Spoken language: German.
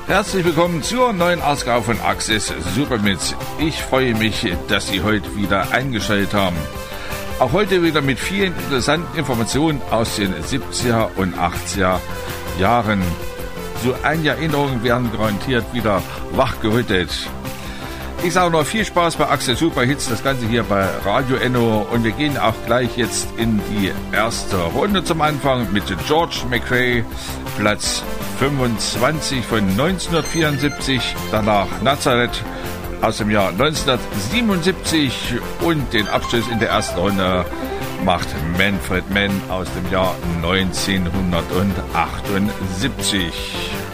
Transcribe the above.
Herzlich willkommen zur neuen Ausgabe von Access Supermix. Ich freue mich, dass Sie heute wieder eingeschaltet haben. Auch heute wieder mit vielen interessanten Informationen aus den 70er und 80er Jahren. So einige Erinnerungen werden garantiert wieder wachgerüttelt. Ich sage noch viel Spaß bei Access Super Hits, das Ganze hier bei Radio Enno, und wir gehen auch gleich jetzt in die erste Runde zum Anfang mit George McRae, Platz 25 von 1974, danach Nazareth aus dem Jahr 1977 und den Abschluss in der ersten Runde macht Manfred Mann aus dem Jahr 1978.